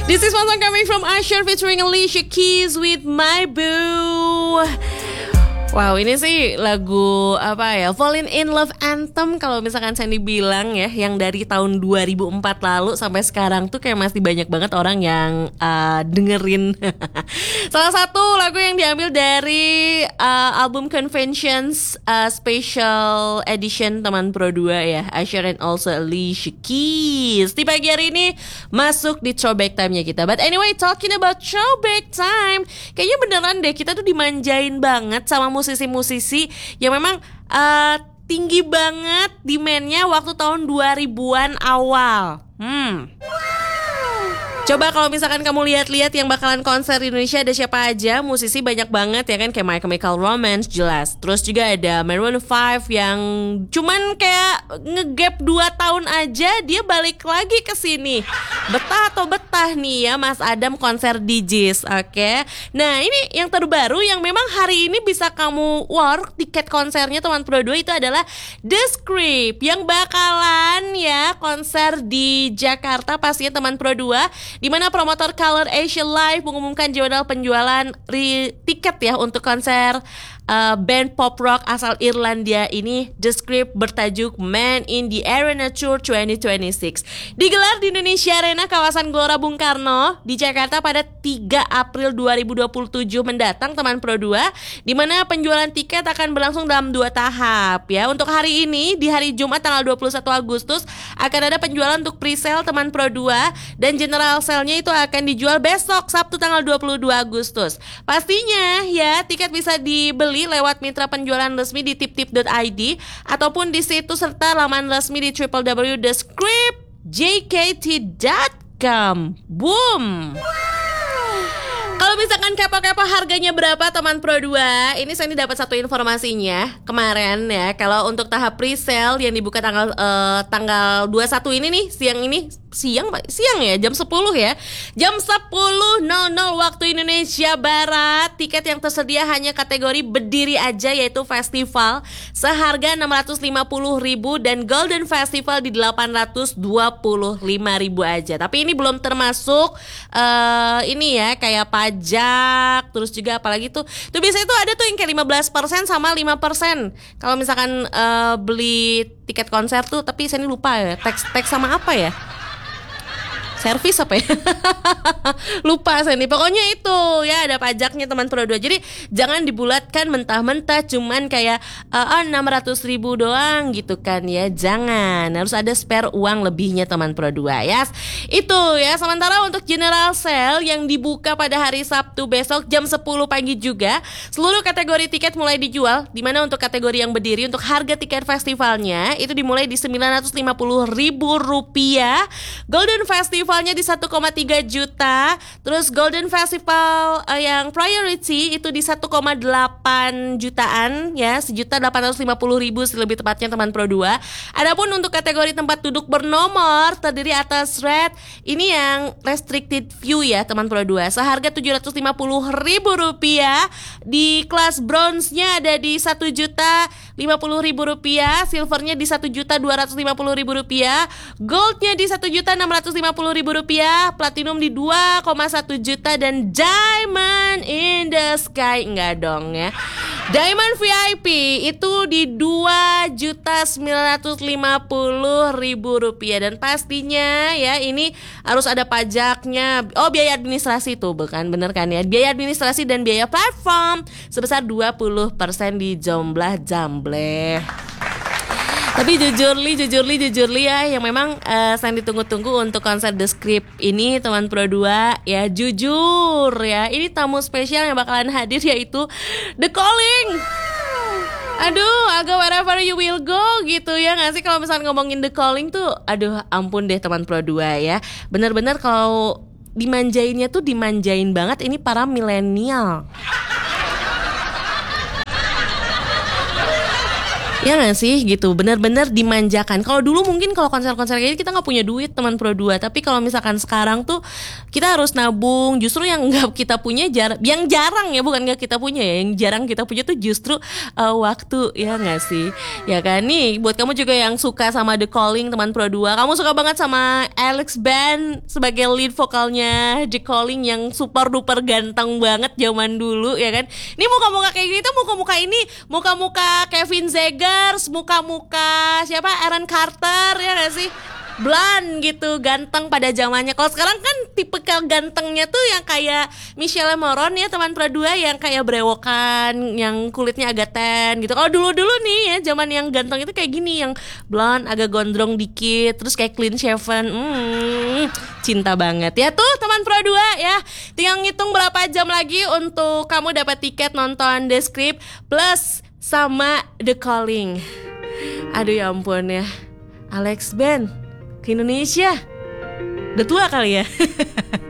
This is one song coming from Usher featuring Alicia Keys with My Boo. Wow, ini sih lagu apa ya, Falling in Love Anthem kalau misalkan Sandy bilang ya, yang dari tahun 2004 lalu sampai sekarang tuh kayak masih banyak banget orang yang dengerin. Salah satu lagu yang diambil dari album Conventions Special Edition teman Pro 2 ya, Usher and also Alicia Keys. Di pagi hari ini masuk di throwback time-nya kita. But anyway, talking about throwback time, kayaknya beneran deh kita tuh dimanjain banget sama musisi-musisi yang memang tinggi banget demand-nya waktu tahun 2000-an awal. Coba kalau misalkan kamu lihat-lihat yang bakalan konser di Indonesia ada siapa aja, musisi banyak banget ya kan, kayak My Chemical Romance jelas. Terus juga ada Maroon 5 yang cuman kayak ngegap 2 tahun aja dia balik lagi ke sini. Betah atau betah nih ya Mas Adam konser di Jis, oke? Nah ini yang terbaru yang memang hari ini bisa kamu war tiket konsernya teman Pro 2 itu adalah The Script yang bakalan ya konser di Jakarta pastinya teman Pro 2, di mana promotor Color Asia Live mengumumkan jadwal penjualan tiket ya untuk konser band pop rock asal Irlandia ini, The Script, bertajuk Man in the Arena Tour 2026. Digelar di Indonesia Arena kawasan Gelora Bung Karno di Jakarta pada 3 April 2027 mendatang teman Pro 2, di mana penjualan tiket akan berlangsung dalam 2 tahap ya. Untuk hari ini di hari Jumat tanggal 21 Agustus akan ada penjualan untuk pre-sale teman Pro 2 dan general sale-nya itu akan dijual besok Sabtu tanggal 22 Agustus. Pastinya ya tiket bisa dibeli lewat mitra penjualan resmi di tiptip.id ataupun di situs serta laman resmi di www.thescriptjkt.com. Boom. Kalau misalkan kepo-kepo harganya berapa teman Pro 2, ini saya dapat satu informasinya kemarin ya. Kalau untuk tahap pre-sale yang dibuka tanggal 21 ini nih, siang ya, jam 10 ya. Jam 10.00 waktu Indonesia Barat, tiket yang tersedia hanya kategori berdiri aja yaitu festival seharga 650.000 dan Golden Festival di 825.000 aja. Tapi ini belum termasuk ini ya kayak pajak, terus juga apalagi tuh biasanya tuh ada tuh yang kayak 15% sama 5% kalau misalkan beli tiket konser tuh, tapi saya lupa ya teks sama apa ya, servis apa ya lupa saya nih, pokoknya itu ya ada pajaknya teman Pro 2. Jadi jangan dibulatkan mentah-mentah cuman kayak 600.000 doang gitu kan ya, jangan, harus ada spare uang lebihnya teman Pro 2 ya. Itu ya. Sementara untuk general sale yang dibuka pada hari Sabtu besok jam 10 pagi juga, seluruh kategori tiket mulai dijual, dimana untuk kategori yang berdiri untuk harga tiket festivalnya itu dimulai di Rp950.000, Golden Festivalnya di 1,3 juta, terus Golden Festival yang priority itu di 1,8 jutaan ya, 1.850.000 lebih tepatnya teman Pro 2. Adapun untuk kategori tempat duduk bernomor terdiri atas red, ini yang restricted view ya teman Pro 2, seharga Rp750.000. Di kelas bronze-nya ada di Rp1.050.000, silvernya di Rp1.250.000, goldnya di Rp1.650.000, platinum di 2,1 juta, dan diamond in the sky enggak dong ya. Diamond VIP itu di Rp2.950.000 dan pastinya ya ini harus ada pajaknya. Oh, biaya administrasi tuh bukan, bener kan ya? Biaya administrasi dan biaya platform sebesar 20% di jombleh-jambleh. Tapi jujur li ya, yang memang saya ditunggu-tunggu untuk konser The Script ini teman Pro 2 ya, jujur ya, ini tamu spesial yang bakalan hadir yaitu The Calling. Aduh, agak wherever you will go gitu ya nggak sih kalau misalnya ngomongin The Calling tuh, aduh ampun deh teman Pro 2 ya. Bener-bener kalau dimanjainnya tuh dimanjain banget ini para milenial. Ya nggak sih gitu, benar-benar dimanjakan. Kalau dulu mungkin kalau konser-konser kayak gini kita nggak punya duit teman Pro 2. Tapi kalau misalkan sekarang tuh kita harus nabung. Justru yang nggak kita punya yang jarang ya, bukan nggak kita punya ya, yang jarang kita punya tuh justru waktu, ya nggak sih? Ya kan, nih buat kamu juga yang suka sama The Calling teman Pro 2, kamu suka banget sama Alex Band sebagai lead vokalnya The Calling yang super duper ganteng banget zaman dulu ya kan. Ini muka-muka kayak gini tuh muka-muka ini, muka-muka Kevin Zegers, muka-muka siapa, Aaron Carter, ya gak sih? Blonde gitu, ganteng pada zamannya. Kalau sekarang kan tipikal gantengnya tuh yang kayak Michelle Moron ya teman Pro 2, yang kayak brewokan, yang kulitnya agak tan gitu. Kalau dulu-dulu nih ya, zaman yang ganteng itu kayak gini, yang blonde, agak gondrong dikit, terus kayak clean shaven. Cinta banget ya tuh teman Pro 2 ya. Tinggal ngitung berapa jam lagi untuk kamu dapat tiket nonton The Script plus sama The Calling. Aduh ya ampun ya, Alex Band ke Indonesia. Udah tua kali ya.